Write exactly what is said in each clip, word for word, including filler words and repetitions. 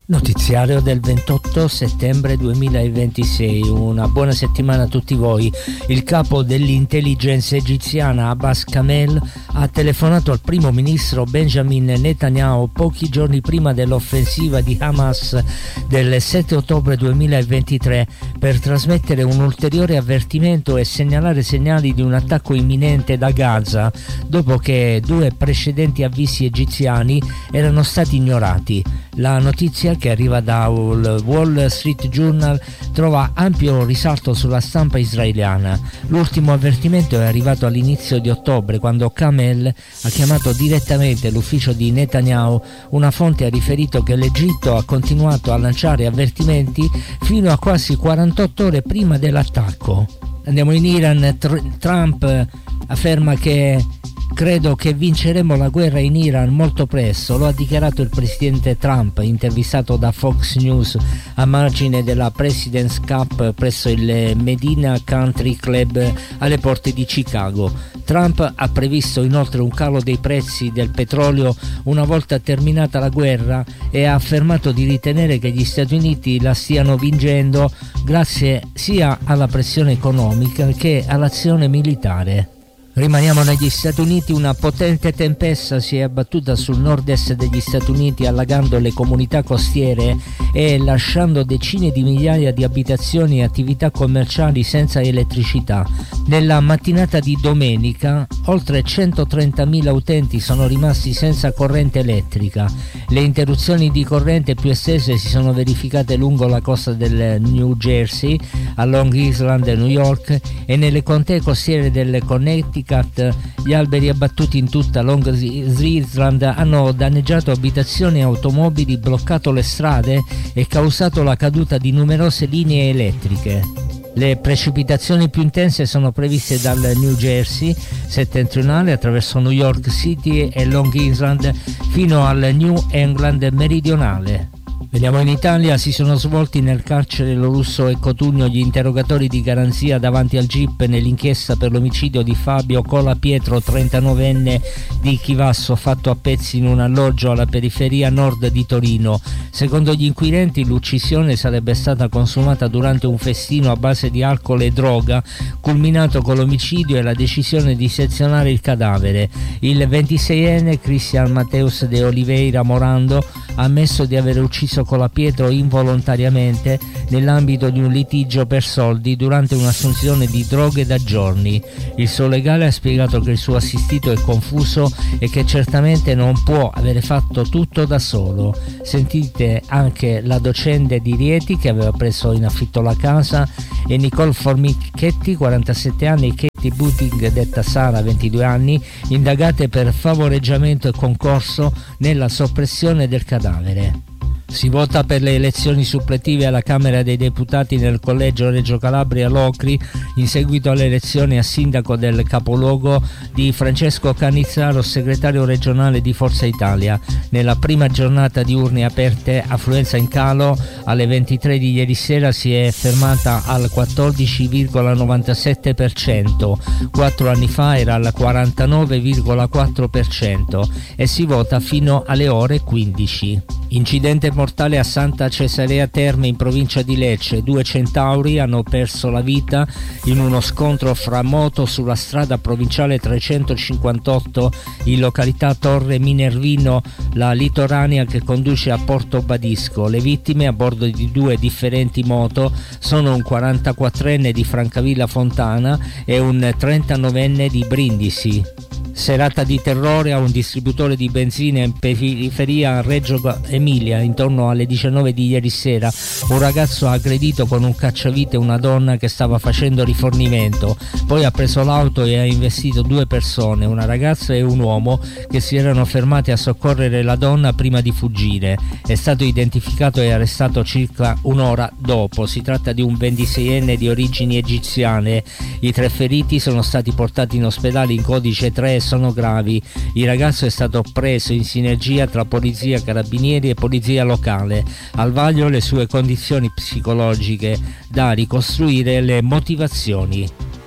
Notiziario del ventotto settembre duemilaventisei. Una buona settimana a tutti voi. Il capo dell'intelligence egiziana Abbas Kamel ha telefonato al primo ministro Benjamin Netanyahu pochi giorni prima dell'offensiva di Hamas del sette ottobre duemilaventitré per trasmettere un ulteriore avvertimento e segnalare segnali di un attacco imminente da Gaza, dopo che due precedenti avvisi egiziani erano stati ignorati. La notizia, che arriva dal Wall Street Journal, trova ampio risalto sulla stampa israeliana. L'ultimo avvertimento è arrivato all'inizio di ottobre, quando Kamel ha chiamato direttamente l'ufficio di Netanyahu. Una fonte ha riferito che l'Egitto ha continuato a lanciare avvertimenti fino a quasi quarantotto ore prima dell'attacco. Andiamo in Iran. Tr- Trump afferma che credo che vinceremo la guerra in Iran molto presto. Lo ha dichiarato il presidente Trump, intervistato da Fox News a margine della President's Cup presso il Medina Country Club alle porte di Chicago. Trump ha previsto inoltre un calo dei prezzi del petrolio una volta terminata la guerra e ha affermato di ritenere che gli Stati Uniti la stiano vincendo grazie sia alla pressione economica che all'azione militare. Rimaniamo negli Stati Uniti. Una potente tempesta si è abbattuta sul nord-est degli Stati Uniti, allagando le comunità costiere e lasciando decine di migliaia di abitazioni e attività commerciali senza elettricità. Nella mattinata di domenica oltre centotrentamila utenti sono rimasti senza corrente elettrica. Le interruzioni di corrente più estese si sono verificate lungo la costa del New Jersey, a Long Island, New York, e nelle contee costiere del Connecticut. Gli alberi abbattuti in tutta Long Island hanno danneggiato abitazioni e automobili, bloccato le strade e causato la caduta di numerose linee elettriche. Le precipitazioni più intense sono previste dal New Jersey settentrionale attraverso New York City e Long Island fino al New England meridionale. Veniamo in Italia. Si sono svolti nel carcere Lorusso e Cotugno gli interrogatori di garanzia davanti al G I P nell'inchiesta per l'omicidio di Fabio Colapietro, trentanovenne di Chivasso, fatto a pezzi in un alloggio alla periferia nord di Torino. Secondo gli inquirenti, l'uccisione sarebbe stata consumata durante un festino a base di alcol e droga, culminato con l'omicidio e la decisione di sezionare il cadavere. Il ventiseienne Cristian Mateus de Oliveira Morando ha ammesso di aver ucciso Colapietro involontariamente nell'ambito di un litigio per soldi durante un'assunzione di droghe da giorni. Il suo legale ha spiegato che il suo assistito è confuso e che certamente non può avere fatto tutto da solo. Sentite anche la docente di Rieti, che aveva preso in affitto la casa, e Nicole Formichetti, quarantasette anni, e Katie Booting, detta Sara, ventidue anni, indagate per favoreggiamento e concorso nella soppressione del cadavere. Si vota per le elezioni suppletive alla Camera dei Deputati nel collegio Reggio Calabria Locri in seguito alle elezioni a sindaco del capoluogo di Francesco Canizzaro, segretario regionale di Forza Italia. Nella prima giornata di urne aperte, affluenza in calo. Alle ventitré di ieri sera si è fermata al quattordici virgola novantasette per cento, quattro anni fa era al quarantanove virgola quattro per cento, e si vota fino alle ore quindici. Incidente mortale a Santa Cesarea Terme in provincia di Lecce. Due centauri hanno perso la vita in uno scontro fra moto sulla strada provinciale trecentocinquantotto in località Torre Minervino, la litoranea che conduce a Porto Badisco. Le vittime, a bordo di due differenti moto, sono un quarantaquattrenne di Francavilla Fontana e un trentanovenne di Brindisi. Serata di terrore a un distributore di benzina in periferia a Reggio Emilia. Intorno alle diciannove di ieri sera un ragazzo ha aggredito con un cacciavite una donna che stava facendo rifornimento, poi ha preso l'auto e ha investito due persone, una ragazza e un uomo, che si erano fermati a soccorrere la donna prima di fuggire. È stato identificato e arrestato circa un'ora dopo. Si tratta di un ventiseienne di origini egiziane. I tre feriti sono stati portati in ospedale in codice tre e sono gravi. Il ragazzo è stato preso in sinergia tra polizia, carabinieri e polizia locale. Al vaglio le sue condizioni psicologiche, da ricostruire le motivazioni.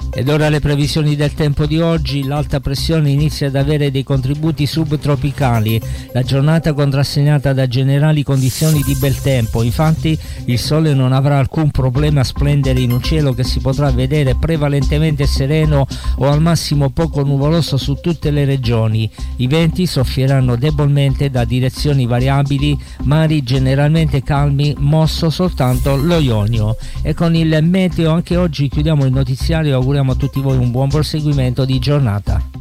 Ed ora le previsioni del tempo di oggi. L'alta pressione inizia ad avere dei contributi subtropicali. La giornata contrassegnata da generali condizioni di bel tempo. Infatti il sole non avrà alcun problema a splendere in un cielo che si potrà vedere prevalentemente sereno o al massimo poco nuvoloso su tutte le regioni. I venti soffieranno debolmente da direzioni variabili, mari generalmente calmi, mosso soltanto lo Ionio. E con il meteo anche oggi chiudiamo il notiziario e auguriamo a tutti voi un buon proseguimento di giornata.